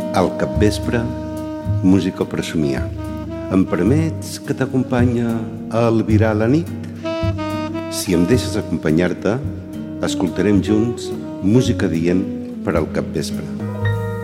Al capvespre, música per somiar. Em permets que t'acompanya a albirar la nit? Si em deixes acompanyar-te, escoltarem junts música dient per al capvespre.